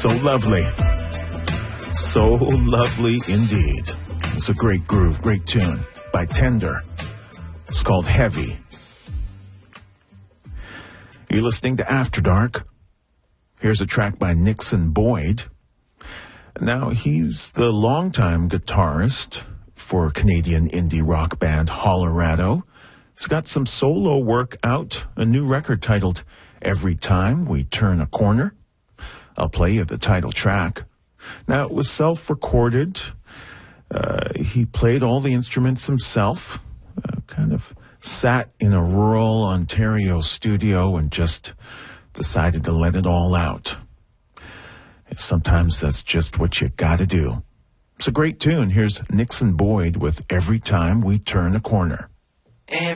So lovely. So lovely indeed. It's a great groove, great tune by Tender. It's called Heavy. You're listening to After Dark. Here's a track by Nixon Boyd. Now, he's the longtime guitarist for Canadian indie rock band Hollerado. He's got some solo work out, a new record titled Every Time We Turn a Corner. I'll play you the title track. Now, it was self-recorded. He played all the instruments himself, kind of sat in a rural Ontario studio and just decided to let it all out. And sometimes that's just what you gotta do. It's a great tune. Here's Nixon Boyd with Every Time We Turn a Corner.